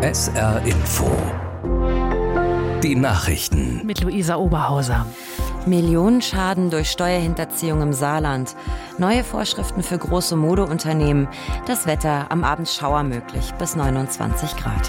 SR Info. Die Nachrichten. Mit Luisa Oberhauser. Millionenschaden durch Steuerhinterziehung im Saarland. Neue Vorschriften für große Modeunternehmen. Das Wetter, am Abend Schauer möglich, bis 29 Grad.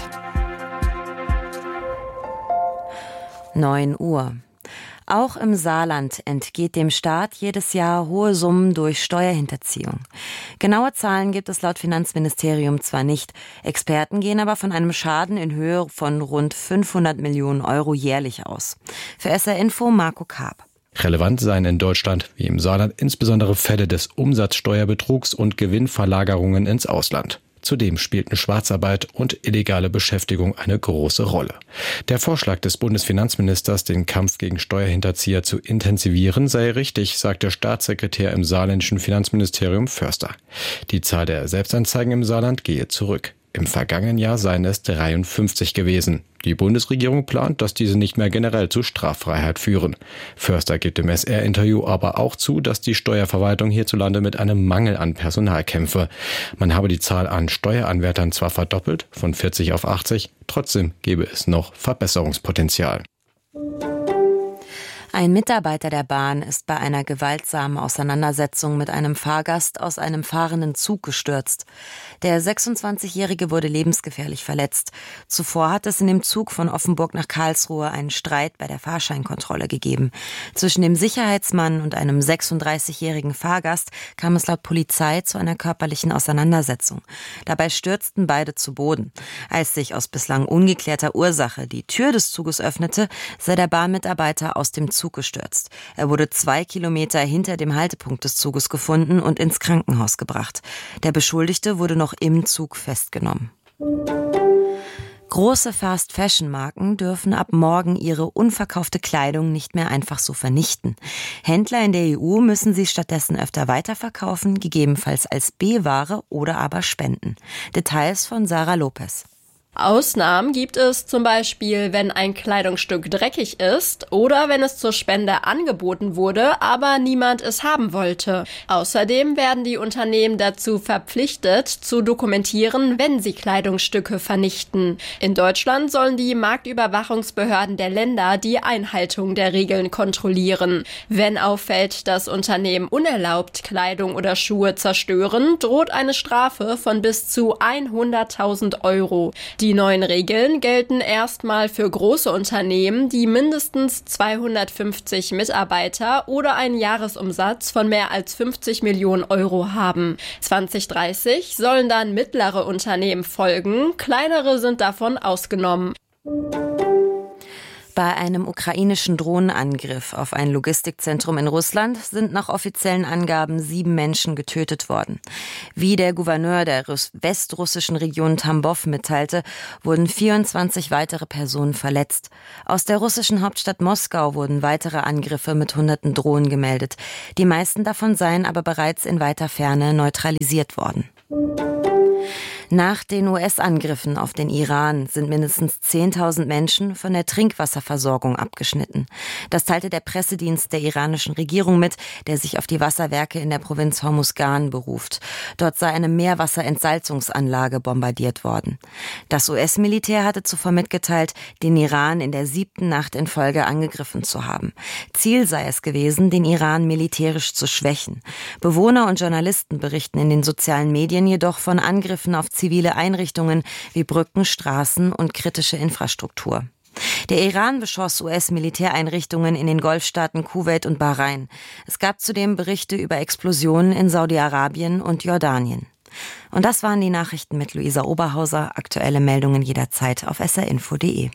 9 Uhr. Auch im Saarland entgeht dem Staat jedes Jahr hohe Summen durch Steuerhinterziehung. Genaue Zahlen gibt es laut Finanzministerium zwar nicht. Experten gehen aber von einem Schaden in Höhe von rund 500 Millionen Euro jährlich aus. Für SR Info Marco Karp. Relevant seien in Deutschland wie im Saarland insbesondere Fälle des Umsatzsteuerbetrugs und Gewinnverlagerungen ins Ausland. Zudem spielten Schwarzarbeit und illegale Beschäftigung eine große Rolle. Der Vorschlag des Bundesfinanzministers, den Kampf gegen Steuerhinterzieher zu intensivieren, sei richtig, sagt der Staatssekretär im saarländischen Finanzministerium Förster. Die Zahl der Selbstanzeigen im Saarland gehe zurück. Im vergangenen Jahr seien es 53 gewesen. Die Bundesregierung plant, dass diese nicht mehr generell zu Straffreiheit führen. Förster gibt im SR-Interview aber auch zu, dass die Steuerverwaltung hierzulande mit einem Mangel an Personal kämpfe. Man habe die Zahl an Steueranwärtern zwar verdoppelt, von 40 auf 80, trotzdem gebe es noch Verbesserungspotenzial. Ein Mitarbeiter der Bahn ist bei einer gewaltsamen Auseinandersetzung mit einem Fahrgast aus einem fahrenden Zug gestürzt. Der 26-Jährige wurde lebensgefährlich verletzt. Zuvor hat es in dem Zug von Offenburg nach Karlsruhe einen Streit bei der Fahrscheinkontrolle gegeben. Zwischen dem Sicherheitsmann und einem 36-jährigen Fahrgast kam es laut Polizei zu einer körperlichen Auseinandersetzung. Dabei stürzten beide zu Boden. Als sich aus bislang ungeklärter Ursache die Tür des Zuges öffnete, sei der Bahnmitarbeiter aus dem Zug gestürzt. Er wurde 2 Kilometer hinter dem Haltepunkt des Zuges gefunden und ins Krankenhaus gebracht. Der Beschuldigte wurde noch im Zug festgenommen. Große Fast-Fashion-Marken dürfen ab morgen ihre unverkaufte Kleidung nicht mehr einfach so vernichten. Händler in der EU müssen sie stattdessen öfter weiterverkaufen, gegebenenfalls als B-Ware oder aber spenden. Details von Sarah Lopez. Ausnahmen gibt es zum Beispiel, wenn ein Kleidungsstück dreckig ist oder wenn es zur Spende angeboten wurde, aber niemand es haben wollte. Außerdem werden die Unternehmen dazu verpflichtet, zu dokumentieren, wenn sie Kleidungsstücke vernichten. In Deutschland sollen die Marktüberwachungsbehörden der Länder die Einhaltung der Regeln kontrollieren. Wenn auffällt, dass Unternehmen unerlaubt Kleidung oder Schuhe zerstören, droht eine Strafe von bis zu 100.000 Euro. Die neuen Regeln gelten erstmal für große Unternehmen, die mindestens 250 Mitarbeiter oder einen Jahresumsatz von mehr als 50 Millionen Euro haben. 2030 sollen dann mittlere Unternehmen folgen, kleinere sind davon ausgenommen. Bei einem ukrainischen Drohnenangriff auf ein Logistikzentrum in Russland sind nach offiziellen Angaben 7 Menschen getötet worden. Wie der Gouverneur der westrussischen Region Tambov mitteilte, wurden 24 weitere Personen verletzt. Aus der russischen Hauptstadt Moskau wurden weitere Angriffe mit hunderten Drohnen gemeldet. Die meisten davon seien aber bereits in weiter Ferne neutralisiert worden. Nach den US-Angriffen auf den Iran sind mindestens 10.000 Menschen von der Trinkwasserversorgung abgeschnitten. Das teilte der Pressedienst der iranischen Regierung mit, der sich auf die Wasserwerke in der Provinz Hormuzgan beruft. Dort sei eine Meerwasserentsalzungsanlage bombardiert worden. Das US-Militär hatte zuvor mitgeteilt, den Iran in der 7. Nacht in Folge angegriffen zu haben. Ziel sei es gewesen, den Iran militärisch zu schwächen. Bewohner und Journalisten berichten in den sozialen Medien jedoch von Angriffen auf zivile Einrichtungen wie Brücken, Straßen und kritische Infrastruktur. Der Iran beschoss US-Militäreinrichtungen in den Golfstaaten Kuwait und Bahrain. Es gab zudem Berichte über Explosionen in Saudi-Arabien und Jordanien. Und das waren die Nachrichten mit Luisa Oberhauser. Aktuelle Meldungen jederzeit auf srinfo.de.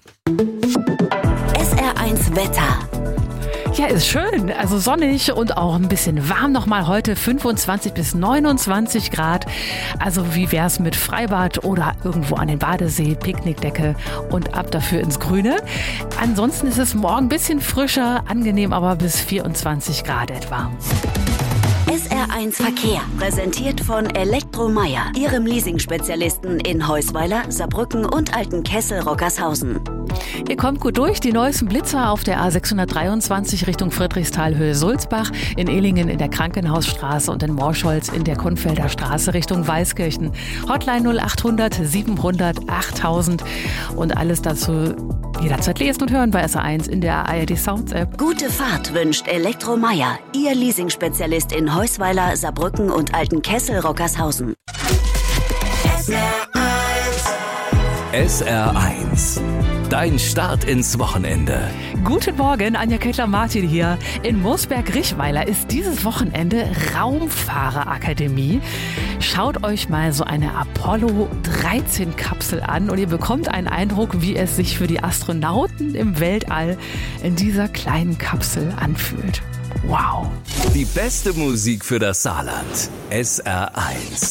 SR1 Wetter. Ja, ist schön. Also sonnig und auch ein bisschen warm nochmal heute. 25 bis 29 Grad. Also wie wär's mit Freibad oder irgendwo an den Badesee, Picknickdecke und ab dafür ins Grüne. Ansonsten ist es morgen ein bisschen frischer, angenehm, aber bis 24 Grad etwa. SR1 Verkehr, präsentiert von Elektromeier, Ihrem Leasing-Spezialisten in Heusweiler, Saarbrücken und Altenkessel-Rockershausen. Ihr kommt gut durch. Die neuesten Blitzer auf der A623 Richtung Friedrichsthal-Höhe Sulzbach, in Ehlingen in der Krankenhausstraße und in Morscholz in der Kunfelder Straße Richtung Weißkirchen. Hotline 0800 700 8000 und alles dazu jederzeit lesen und hören bei SR1 in der ARD Sounds App. Gute Fahrt wünscht Elektromeier, Ihr Leasingspezialist in Heusweiler, Saarbrücken und Altenkessel-Rockershausen. SR1. Dein Start ins Wochenende. Guten Morgen, Anja Kettler-Martin hier. In Moosberg-Richweiler ist dieses Wochenende Raumfahrerakademie. Schaut euch mal so eine Apollo-13-Kapsel an und ihr bekommt einen Eindruck, wie es sich für die Astronauten im Weltall in dieser kleinen Kapsel anfühlt. Wow. Die beste Musik für das Saarland. SR1.